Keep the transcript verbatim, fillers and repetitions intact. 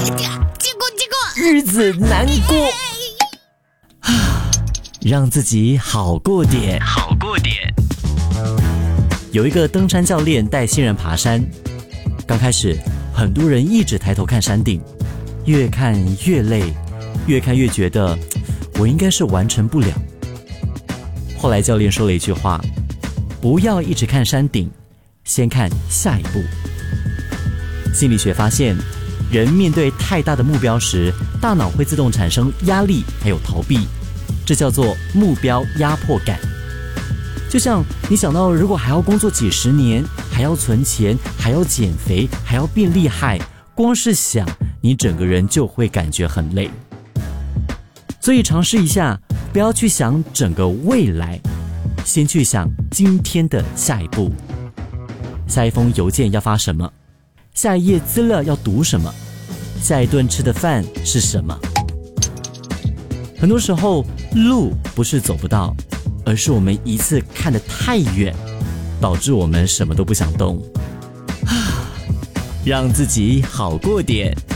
结果结果日子难过让自己好过点，好过点。有一个登山教练带新人爬山，刚开始很多人一直抬头看山顶，越看越累，越看越觉得我应该是完成不了。后来教练说了一句话，不要一直看山顶，先看下一步。心理学发现，人面对太大的目标时，大脑会自动产生压力还有逃避，这叫做目标压迫感。就像你想到如果还要工作几十年，还要存钱，还要减肥，还要变厉害，光是想你整个人就会感觉很累。所以尝试一下，不要去想整个未来，先去想今天的下一步。下一封邮件要发什么？下一页资料要读什么？下一顿吃的饭是什么？很多时候路不是走不到，而是我们一次看得太远，导致我们什么都不想动。让自己好过点。